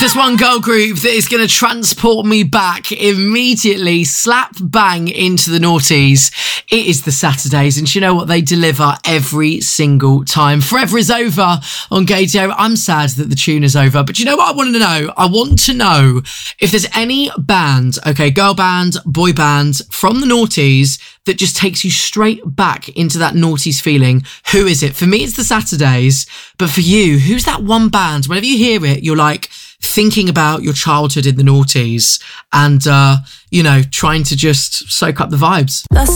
Just one girl group that is going to transport me back immediately, slap bang into the noughties. It is the Saturdays, and you know what? They deliver every single time. Forever is over on Gaydio. I'm sad that the tune is over, but you know what I want to know? I want to know if there's any band, okay, girl band, boy band from the noughties that just takes you straight back into that noughties feeling. Who is it? For me, it's the Saturdays, but for you, who's that one band? Whenever you hear it, you're like thinking about your childhood in the noughties and, trying to just soak up the vibes.